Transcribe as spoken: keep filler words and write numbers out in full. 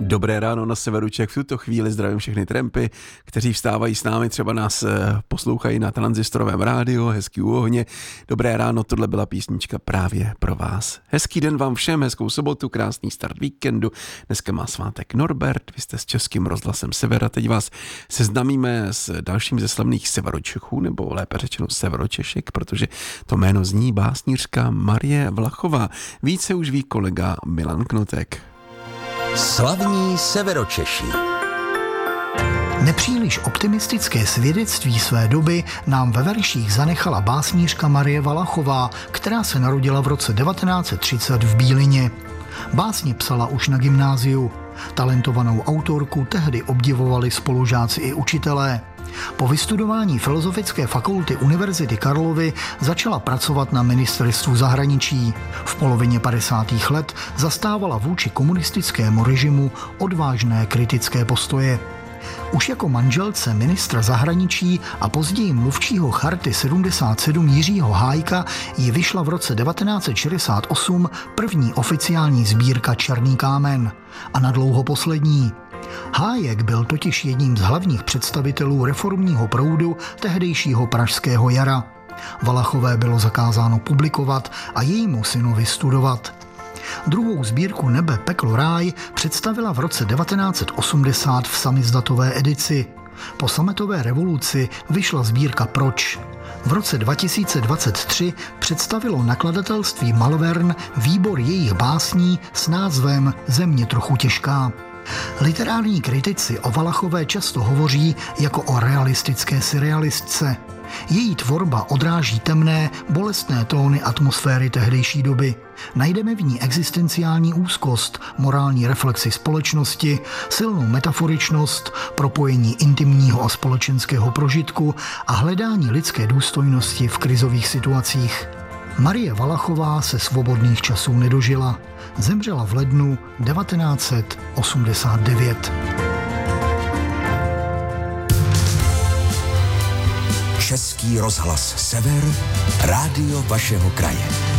Dobré ráno na severu Čech. V tuto chvíli zdravím všechny trampy, kteří vstávají s námi, třeba nás poslouchají na tranzistorovém rádiu, hezký u ohně. Dobré ráno, tohle byla písnička právě pro vás. Hezký den vám všem, hezkou sobotu, krásný start víkendu. Dneska má svátek Norbert, vy jste s Českým rozhlasem Sever a teď vás seznámíme s dalším ze slavných Severočechů, nebo lépe řečeno Severočešek, protože to jméno zní básnířka Marie Valachová. Více už ví kolega Milan Knotek. Slavní Severočeši. Nepříliš optimistické svědectví své doby nám ve verších zanechala básnířka Marie Valachová, která se narodila v roce devatenáct set třicet v Bílině. Básně psala už na gymnáziu. Talentovanou autorku tehdy obdivovali spolužáci i učitelé. Po vystudování Filozofické fakulty Univerzity Karlovy začala pracovat na ministerstvu zahraničí. V polovině padesátých let zastávala vůči komunistickému režimu odvážné kritické postoje. Už jako manželce ministra zahraničí a později mluvčího Charty sedmdesát sedm Jiřího Hájka jí vyšla v roce devatenáct set šedesát osm první oficiální sbírka Černý kámen a nadlouho poslední. Hájek byl totiž jedním z hlavních představitelů reformního proudu tehdejšího pražského jara. Valachové bylo zakázáno publikovat a jejímu synovi studovat. Druhou sbírku Nebe, peklo, ráj představila v roce devatenáct set osmdesát v samizdatové edici. Po sametové revoluci vyšla sbírka Proč. V roce dva tisíce dvacet tři představilo nakladatelství Malvern výbor jejich básní s názvem Země trochu těžká. Literární kritici o Valachové často hovoří jako o realistické surrealistce. Její tvorba odráží temné, bolestné tóny atmosféry tehdejší doby. Najdeme v ní existenciální úzkost, morální reflexi společnosti, silnou metaforičnost, propojení intimního a společenského prožitku a hledání lidské důstojnosti v krizových situacích. Marie Valachová se svobodných časů nedožila. Zemřela v lednu devatenáct set osmdesát devět. Český rozhlas Sever, rádio vašeho kraje.